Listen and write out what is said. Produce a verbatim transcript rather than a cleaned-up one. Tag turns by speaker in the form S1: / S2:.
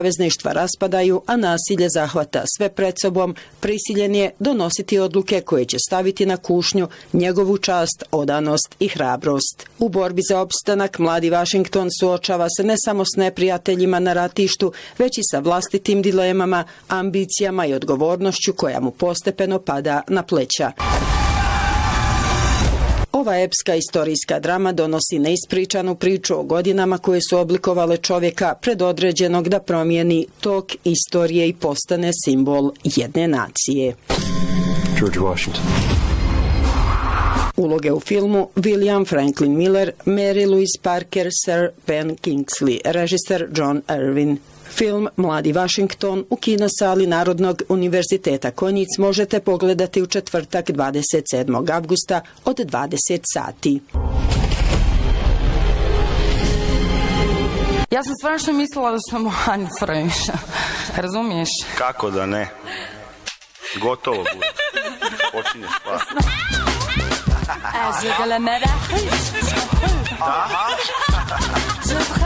S1: savezništva raspadaju, a nasilje zahvata sve pred sobom, prisiljen je donositi odluke koje će staviti na kušnju njegovu čast, odanost i hrabrost. U borbi za opstanak mladi Washington suočava se ne samo s neprijateljima na ratištu, već i sa vlastitim dilemama, ambicijama i odgovornošću koja mu postepeno pada na pleća. Ova epska istorijska drama donosi neispričanu priču o godinama koje su oblikovale čovjeka predodređenog da promijeni tok istorije i postane simbol jedne nacije.
S2: George Washington.
S1: Uloge u filmu: William Franklin Miller, Mary Louise Parker, Sir Ben Kingsley, režiser John Irvin. Film Mladi Washington u kinosali Narodnog univerziteta Konjic možete pogledati u četvrtak dvadeset sedmog avgusta od dvadeset sati.
S3: Ja sam stvarno mislila da sam Mohanica previše. Razumiješ?
S4: Kako da ne? Gotovo bude. Počinje stvar.
S3: Aha.